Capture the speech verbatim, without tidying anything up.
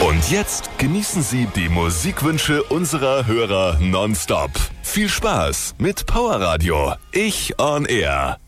Und jetzt genießen Sie die Musikwünsche unserer Hörer nonstop. Viel Spaß mit Power Radio. Ich on Air.